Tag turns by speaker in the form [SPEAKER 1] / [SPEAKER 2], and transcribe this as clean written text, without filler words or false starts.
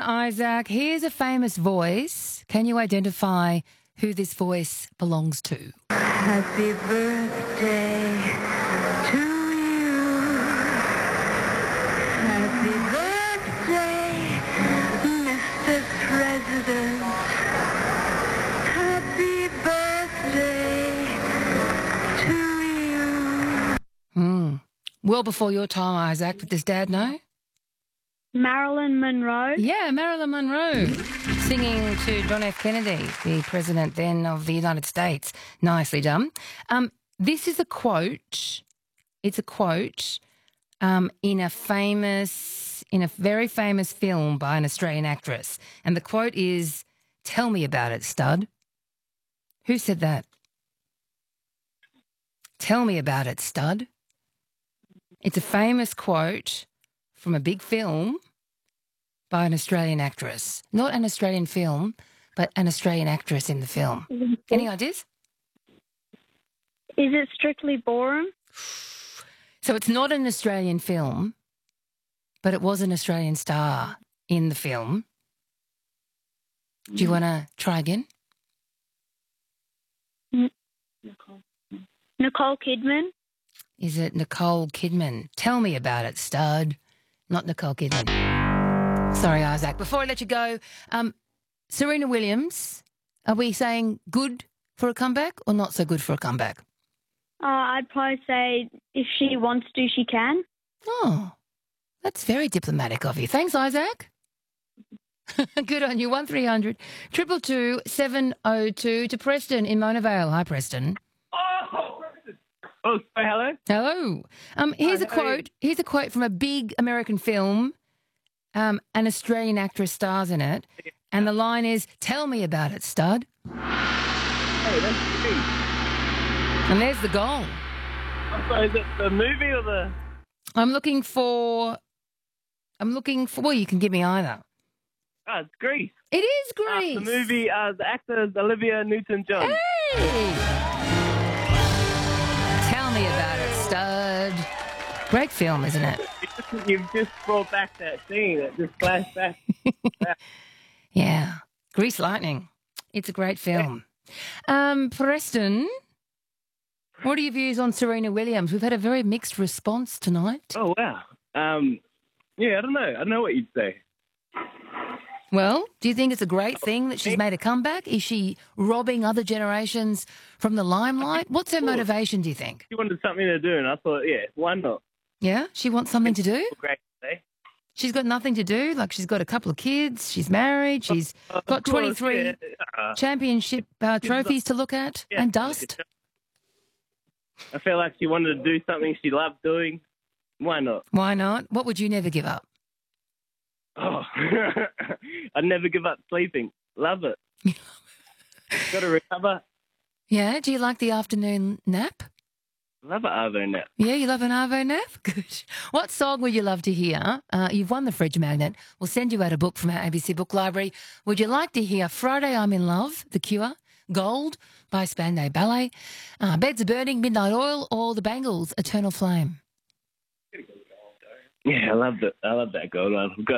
[SPEAKER 1] Isaac. Here's a famous voice. Can you identify who this voice belongs to?
[SPEAKER 2] Happy birthday to you. Happy birthday, Mr. President. Happy birthday to you.
[SPEAKER 1] Well before your time, Isaac, but does Dad know?
[SPEAKER 3] Marilyn Monroe.
[SPEAKER 1] Yeah, Marilyn Monroe singing to John F. Kennedy, the president then of the United States. Nicely done. This is a quote. It's a quote in a very famous film by an Australian actress. And the quote is, "Tell me about it, stud." Who said that? Tell me about it, stud. It's a famous quote from a big film by an Australian actress. Not an Australian film, but an Australian actress in the film. Any ideas?
[SPEAKER 3] Is it Strictly Ballroom?
[SPEAKER 1] So it's not an Australian film, but it was an Australian star in the film. Do you want to try again?
[SPEAKER 3] Nicole Kidman.
[SPEAKER 1] Is it Nicole Kidman? Tell me about it, stud. Not Nicole Kidman. Sorry, Isaac. Before I let you go, Serena Williams, are we saying good for a comeback or not so good for a comeback?
[SPEAKER 3] I'd probably say if she wants to, she can.
[SPEAKER 1] Oh, that's very diplomatic of you. Thanks, Isaac. Good on you. 1300 222 702 to Preston in Mona Vale. Hi, Preston.
[SPEAKER 4] Oh, hello.
[SPEAKER 1] Hello. Here's a quote. Here's a quote from a big American film. An Australian actress stars in it, and the line is, "Tell me about it, stud."
[SPEAKER 4] Hey, that's me.
[SPEAKER 1] And there's the goal.
[SPEAKER 4] Oh, so is it the movie or the...
[SPEAKER 1] I'm looking for. Well, you can give me either.
[SPEAKER 4] Oh, it's Grease.
[SPEAKER 1] It is Grease.
[SPEAKER 4] The movie, the actor is Olivia Newton-John.
[SPEAKER 1] Hey! Tell me about it, stud. Great film, isn't it?
[SPEAKER 4] You've just brought back that scene that just flashed back.
[SPEAKER 1] Yeah. Grease Lightning. It's a great film. Preston, what are your views on Serena Williams? We've had a very mixed response tonight.
[SPEAKER 4] Oh, wow. Yeah, I don't know. I don't know what you'd say.
[SPEAKER 1] Well, do you think it's a great thing that she's made a comeback? Is she robbing other generations from the limelight? What's her motivation, do you think?
[SPEAKER 4] She wanted something to do, and I thought, yeah, why not?
[SPEAKER 1] Yeah? She wants something to do?
[SPEAKER 4] Great day.
[SPEAKER 1] She's got nothing to do? Like she's got a couple of kids, she's married, she's got 23 championship trophies to look at and dust?
[SPEAKER 4] I feel like she wanted to do something she loved doing. Why not?
[SPEAKER 1] Why not? What would you never give up?
[SPEAKER 4] Oh, I'd never give up sleeping. Love it. Got to recover.
[SPEAKER 1] Yeah? Do you like the afternoon nap?
[SPEAKER 4] Love an Arvo nap.
[SPEAKER 1] Yeah, you love an Arvo nap? Good. What song would you love to hear? You've won the Fridge Magnet. We'll send you out a book from our ABC Book Library. Would you like to hear Friday I'm in Love, The Cure, Gold by Spandau Ballet, Beds Are Burning, Midnight Oil, or The Bangles, Eternal Flame?
[SPEAKER 4] Yeah, I love that. I love that gold. I've got